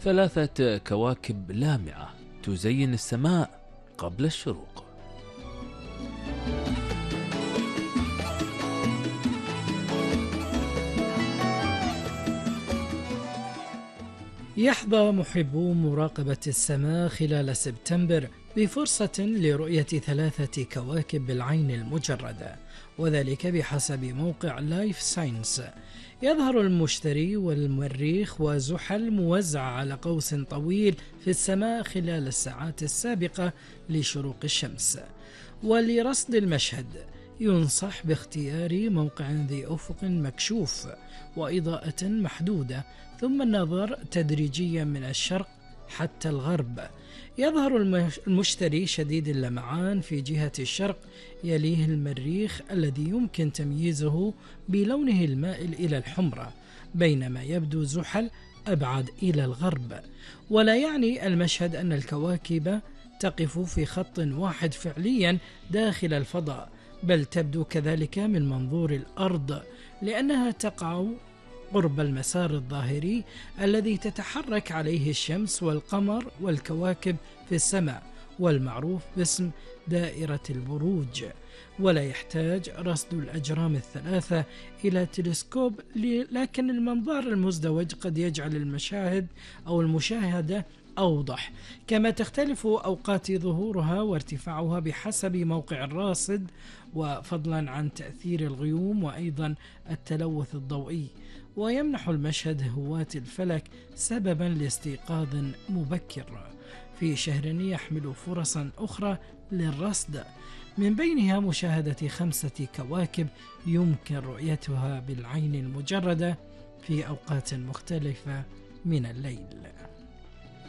3 كواكب لامعة تزين السماء قبل الشروق. يحظى محبو مراقبة السماء خلال سبتمبر بفرصة لرؤية 3 كواكب بالعين المجردة، وذلك بحسب موقع لايف ساينس. يظهر المشتري والمريخ وزحل موزع على قوس طويل في السماء خلال الساعات السابقة لشروق الشمس. ولرصد المشهد ينصح باختيار موقع ذي أفق مكشوف وإضاءة محدودة، ثم النظر تدريجيا من الشرق حتى الغرب. يظهر المشتري شديد اللمعان في جهة الشرق، يليه المريخ الذي يمكن تمييزه بلونه المائل إلى الحمرة، بينما يبدو زحل أبعد إلى الغرب. ولا يعني المشهد أن الكواكب تقف في خط واحد فعليا داخل الفضاء، بل تبدو كذلك من منظور الأرض، لأنها تقع قرب المسار الظاهري الذي تتحرك عليه الشمس والقمر والكواكب في السماء، والمعروف باسم دائرة البروج. ولا يحتاج رصد الأجرام ال3 إلى تلسكوب، لكن المنظار المزدوج قد يجعل المشاهد أو المشاهدة أوضح، كما تختلف أوقات ظهورها وارتفاعها بحسب موقع الراصد، وفضلا عن تأثير الغيوم وأيضا التلوث الضوئي. ويمنح المشهد هواة الفلك سببا لاستيقاظ مبكر في شهر يحمل فرصا أخرى للرصد، من بينها مشاهدة 5 كواكب يمكن رؤيتها بالعين المجردة في أوقات مختلفة من الليل.